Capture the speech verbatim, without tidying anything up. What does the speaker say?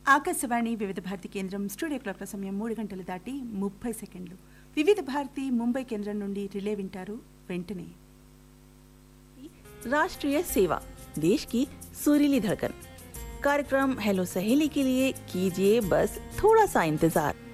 ఆకాశవాణి వివిధ భారతి కేంద్రం studio clock సమయం మూడు గంటలు దాటి ముప్పై సెకండ్లు. వివిధ భారతి ముంబై కేంద్రం నుండి రిలే వింటారు వెంటనే. राष्ट्रीय सेवा, देश की सुरीली धड़कन. कार्यक्रम हेलो सहेली के लिए कीजिए बस थोड़ा सा इंतजार.